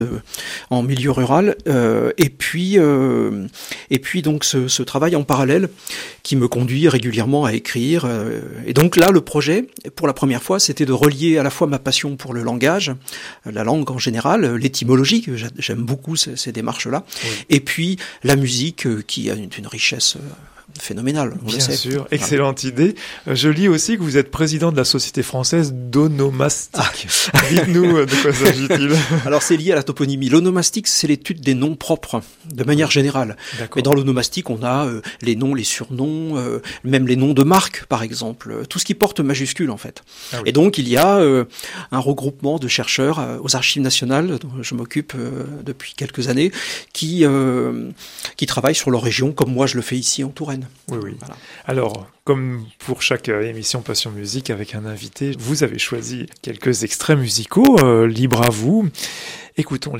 en milieu rural, et puis donc ce travail en parallèle qui me conduit régulièrement à écrire. Et donc là, le projet, pour la première fois, c'était de relier à la fois ma passion pour le langage, la langue en général, l'étymologie, que j'aime beaucoup ces démarches-là, oui. Et puis la musique qui a une richesse phénoménal, on Bien le sait. sûr, excellente idée. Je lis aussi que vous êtes président de la Société française d'onomastique. Dites-nous de quoi s'agit-il. Alors c'est lié à la toponymie. L'onomastique, c'est l'étude des noms propres, de manière générale. D'accord. Mais dans l'onomastique, on a les noms, les surnoms, même les noms de marques, par exemple. Tout ce qui porte majuscule, en fait. Ah oui. Et donc, il y a un regroupement de chercheurs aux Archives nationales, dont je m'occupe depuis quelques années, qui travaillent sur leur région, comme moi je le fais ici en Touraine. Oui, oui. Voilà. Alors, comme pour chaque émission Passion Musique avec un invité, vous avez choisi quelques extraits musicaux, libre à vous. Écoutons